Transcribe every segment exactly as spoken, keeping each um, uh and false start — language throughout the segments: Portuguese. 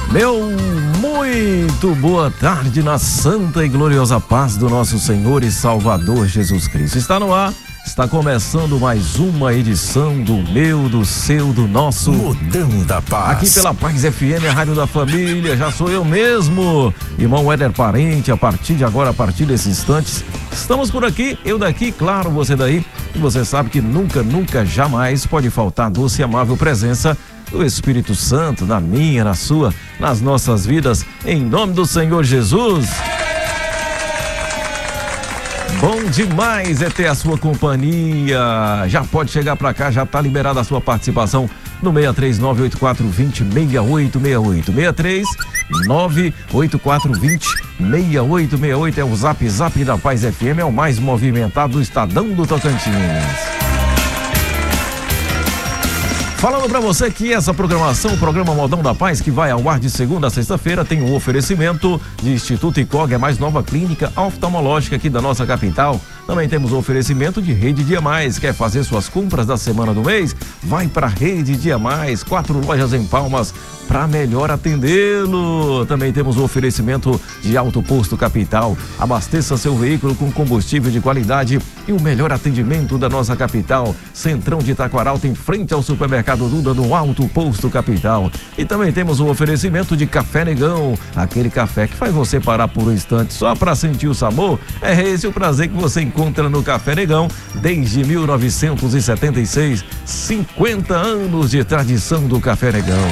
Meu muito boa tarde na santa e gloriosa paz do nosso Senhor e Salvador Jesus Cristo. Está no ar, está começando mais uma edição do meu, do seu, do nosso Modão da Paz. Aqui pela Paz F M, a Rádio da Família, já sou eu mesmo, irmão Éder Parente, a partir de agora, a partir desses instantes, estamos por aqui, eu daqui, claro, você daí, e você sabe que nunca, nunca, jamais pode faltar a doce e amável presença do Espírito Santo, na minha, na sua, nas nossas vidas, em nome do Senhor Jesus. Bom demais é ter a sua companhia. Já pode chegar pra cá, já tá liberada a sua participação no seis três nove oito quatro dois zero seis oito seis oito. seis três nove oito quatro dois zero seis oito seis oito é o Zap Zap da Paz F M, é o mais movimentado do Estadão do Tocantins. Falando pra você que essa programação, o programa Modão da Paz, que vai ao ar de segunda a sexta-feira, tem um oferecimento de Instituto ICOG, a mais nova clínica oftalmológica aqui da nossa capital. Também temos o oferecimento de Rede Dia Mais. Quer fazer suas compras da semana do mês? Vai pra Rede Dia Mais, quatro lojas em Palmas para melhor atendê-lo. Também temos o oferecimento de Alto Posto Capital. Abasteça seu veículo com combustível de qualidade e o melhor atendimento da nossa capital. Centrão de Itaquaral tem frente ao supermercado Duda no Alto Posto Capital. E também temos o oferecimento de Café Negão, aquele café que faz você parar por um instante só para sentir o sabor. É esse o prazer que você encontra no Café Negão desde mil novecentos e setenta e seis, cinquenta anos de tradição do Café Negão.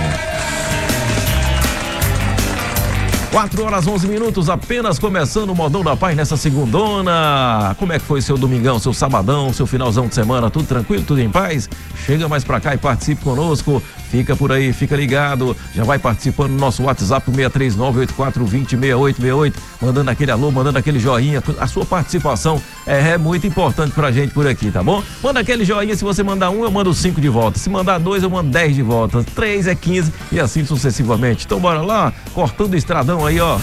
quatro horas onze minutos, apenas começando o Modão da Paz nessa segundona. Como é que foi seu domingão, seu sabadão, seu finalzão de semana? Tudo tranquilo, tudo em paz? Chega mais pra cá e participe conosco. Fica por aí, fica ligado. Já vai participando no nosso WhatsApp seis três nove oito quatro dois zero seis oito seis oito, mandando aquele alô, mandando aquele joinha. A sua participação é, é muito importante pra gente por aqui, tá bom? Manda aquele joinha, se você mandar um, eu mando cinco de volta. Se mandar dois, eu mando dez de volta. Três é quinze e assim sucessivamente. Então bora lá, cortando o estradão aí, ó.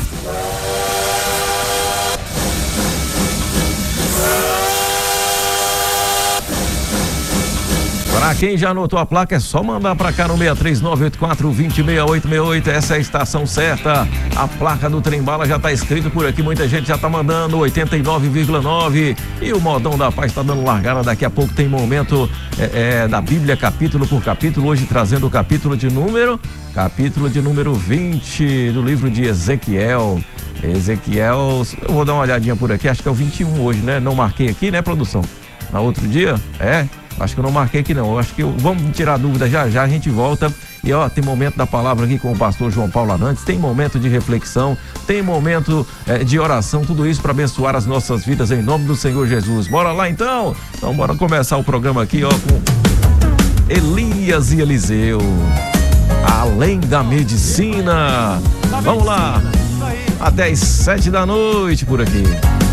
Pra quem já anotou a placa, é só mandar pra cá no seis três nove oito quatro dois zero seis oito seis oito. Essa é a estação certa. A placa do Trem-Bala já tá escrito por aqui, muita gente já tá mandando oitenta e nove vírgula nove. E o Modão da Paz tá dando largada. Daqui a pouco tem momento é, é, da Bíblia, capítulo por capítulo. Hoje trazendo o capítulo de número, capítulo de número vinte do livro de Ezequiel. Ezequiel, eu vou dar uma olhadinha por aqui, acho que é o vinte e um hoje, né? Não marquei aqui, né, produção? Na outro dia? É? Acho que eu não marquei aqui não, acho que eu, vamos tirar a dúvida já já, a gente volta e ó, tem momento da palavra aqui com o pastor João Paulo Arantes, tem momento de reflexão, tem momento é, de oração, tudo isso para abençoar as nossas vidas em nome do Senhor Jesus. Bora lá então? Então bora começar o programa aqui ó com Elias e Eliseu, além da medicina. Vamos lá, até às sete da noite por aqui.